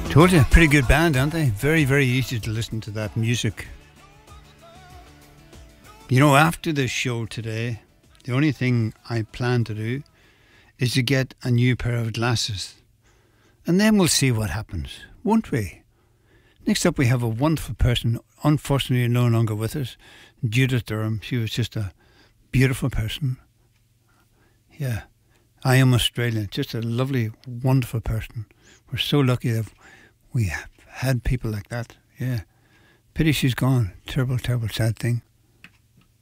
Told you, pretty good band, aren't they? Very, very easy to listen to that music. You know, after this show today, the only thing I plan to do is to get a new pair of glasses. And then we'll see what happens, won't we? Next up, we have a wonderful person, unfortunately no longer with us, Judith Durham. She was just a beautiful person. Yeah, I am Australian, just a lovely, wonderful person. We're so lucky that we have had people like that. Yeah, pity she's gone. Terrible, terrible, sad thing.